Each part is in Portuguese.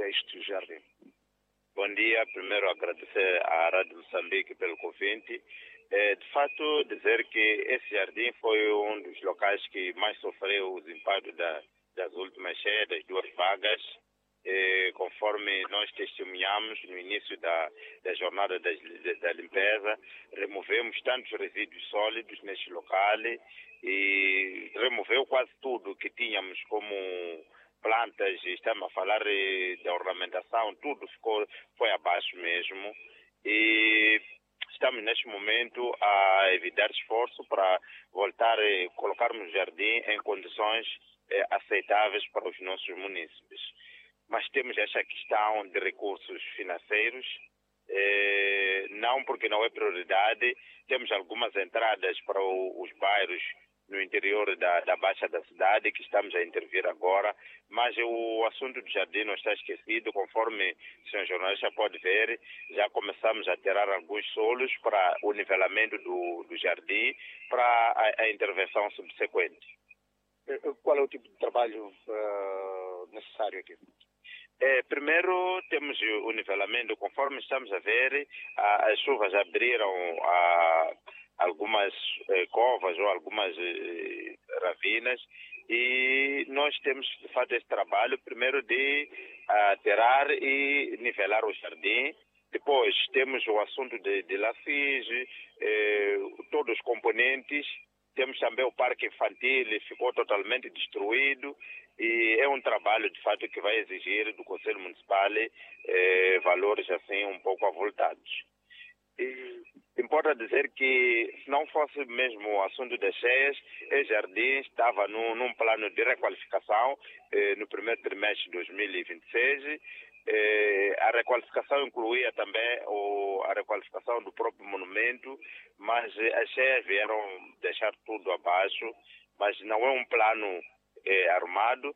este jardim? Bom dia. Primeiro agradecer à Rádio Moçambique pelo convite. De fato, dizer que esse jardim foi um dos locais que mais sofreu os impactos das últimas cheias, das duas vagas. Conforme nós testemunhamos no início da jornada da limpeza, removemos tantos resíduos sólidos neste local e removeu quase tudo que tínhamos como plantas, estamos a falar da ornamentação, tudo foi abaixo mesmo. E estamos neste momento a evitar esforço para voltar a colocarmos o jardim em condições aceitáveis para os nossos munícipes. Mas temos essa questão de recursos financeiros, não porque não é prioridade. Temos algumas entradas para os bairros no interior da Baixa da cidade que estamos a intervir agora, mas o assunto do jardim não está esquecido. Conforme o senhor jornalista pode ver, já começamos a tirar alguns solos para o nivelamento do jardim para a intervenção subsequente. Qual é o tipo de trabalho necessário aqui? Primeiro temos o nivelamento. Conforme estamos a ver, as chuvas abriram algumas covas ou algumas ravinas e nós temos de fato esse trabalho primeiro de aterrar e nivelar o jardim. Depois temos o assunto de lafige, todos os componentes. Temos também o parque infantil, ficou totalmente destruído e é um trabalho, de fato, que vai exigir do Conselho Municipal valores assim um pouco avultados. E importa dizer que, se não fosse mesmo o assunto das cheias, o jardim estava num plano de requalificação no primeiro trimestre de 2026. A requalificação incluía também a requalificação do próprio monumento, mas as cheias vieram deixar tudo abaixo, mas não é um plano armado.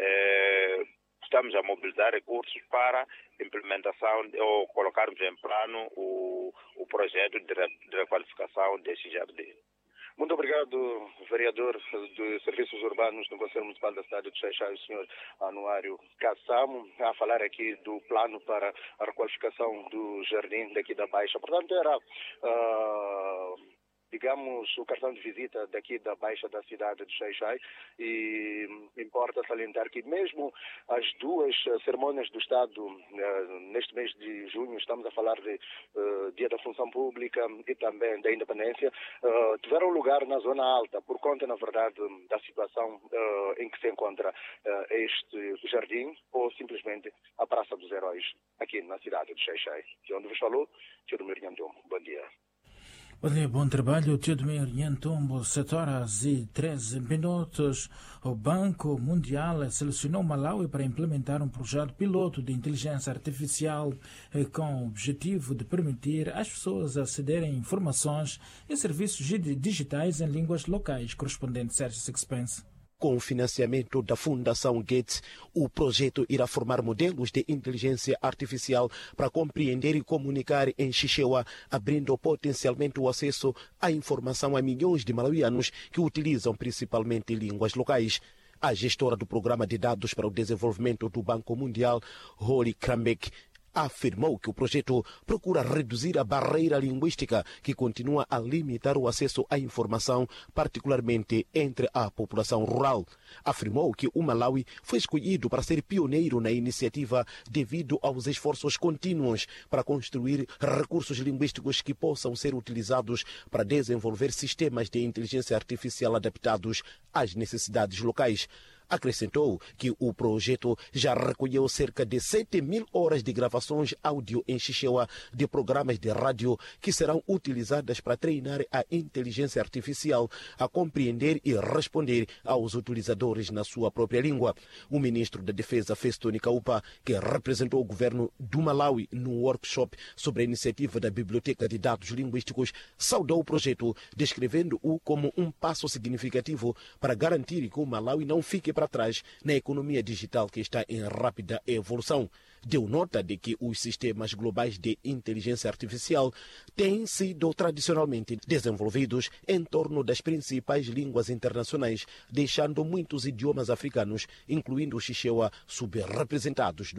Estamos a mobilizar recursos para implementação ou colocarmos em plano o projeto de requalificação deste jardim. Muito obrigado, vereador de Serviços Urbanos do Conselho Municipal da cidade de Xai-Xai, o senhor Anuário Kassamo, a falar aqui do plano para a requalificação do jardim daqui da Baixa. Portanto, era, digamos, o cartão de visita daqui da Baixa da cidade de Xai-Xai, e importa salientar que mesmo as duas cerimônias do Estado neste mês de junho, estamos a falar de Dia da Função Pública e também da Independência, tiveram lugar na Zona Alta, por conta, na verdade, da situação em que se encontra este jardim, ou simplesmente a Praça dos Heróis, aqui na cidade de Xai-Xai. De onde vos falou, Teodomir Nhantombo. Bom dia. Bom dia, bom trabalho. Teodomir Nhantombo, 7h13. O Banco Mundial selecionou Malawi para implementar um projeto piloto de inteligência artificial com o objetivo de permitir às pessoas acederem a informações e serviços digitais em línguas locais. Correspondente Sérgio Sixpence. Com o financiamento da Fundação Gates, o projeto irá formar modelos de inteligência artificial para compreender e comunicar em Xixewa, abrindo potencialmente o acesso à informação a milhões de malauianos que utilizam principalmente línguas locais. A gestora do Programa de Dados para o Desenvolvimento do Banco Mundial, Holly Krambeck, afirmou que o projeto procura reduzir a barreira linguística que continua a limitar o acesso à informação, particularmente entre a população rural. Afirmou que o Malawi foi escolhido para ser pioneiro na iniciativa devido aos esforços contínuos para construir recursos linguísticos que possam ser utilizados para desenvolver sistemas de inteligência artificial adaptados às necessidades locais. Acrescentou que o projeto já recolheu cerca de 7.000 horas de gravações áudio em Xixewa de programas de rádio que serão utilizadas para treinar a inteligência artificial a compreender e responder aos utilizadores na sua própria língua. O ministro da Defesa, Festo Nikaupa, que representou o governo do Malawi no workshop sobre a iniciativa da Biblioteca de Dados Linguísticos, saudou o projeto, descrevendo-o como um passo significativo para garantir que o Malawi não fique para trás na economia digital que está em rápida evolução. Deu nota de que os sistemas globais de inteligência artificial têm sido tradicionalmente desenvolvidos em torno das principais línguas internacionais, deixando muitos idiomas africanos, incluindo o Xixewa, subrepresentados